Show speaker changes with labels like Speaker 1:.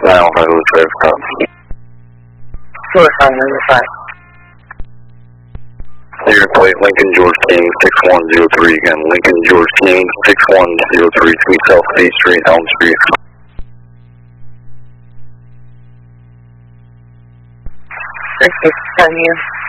Speaker 1: 905 was drive stop.
Speaker 2: Suicide number 5.
Speaker 1: Your plate, Lincoln George King, 6103 again. Lincoln George King, 6103, to South State Street, Elm Street.
Speaker 2: 667 you.